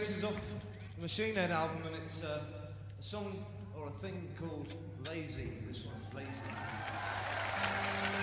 This is off the Machine Head album, and it's a song or a thing called Lazy. This one, Lazy.